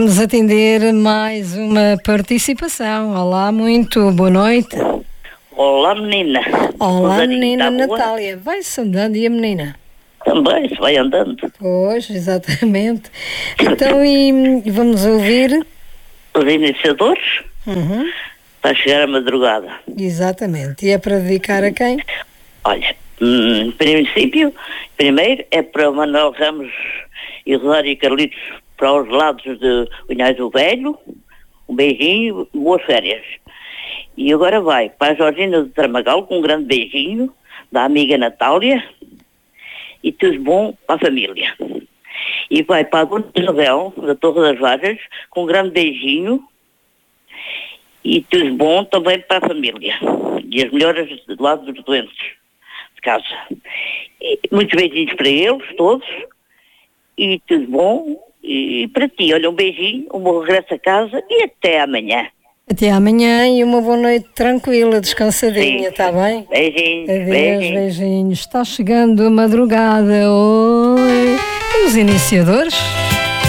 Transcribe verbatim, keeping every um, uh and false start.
Vamos atender mais uma participação. Olá, muito boa noite. Olá, menina. Olá, Rosarinho, menina tá boa? Natália. Vai-se andando e a menina? Também, se vai andando. Pois, exatamente. Então, e, e vamos ouvir? Os iniciadores, Uhum, para chegar à madrugada. exatamente. E é para dedicar a quem? Olha, hum, em princípio, primeiro é para o Manuel Ramos e Rosário Carlitos para os lados de Unhais do Velho. Um beijinho, boas férias. E agora vai para a Georgina de Tramagal com um grande beijinho da amiga Natália e tudo bom para a família. E vai para a Dona Isabel da Torre das Varas com um grande beijinho e tudo bom também para a família. E as melhoras do lado dos doentes de casa. E muitos beijinhos para eles todos e tudo bom. E para ti, olha, um beijinho, um bom regresso a casa e até amanhã. Até amanhã e uma boa noite tranquila, descansadinha, está bem? Beijinhos, Adeus, beijinhos. beijinhos. Está chegando a madrugada. Oi. Os iniciadores.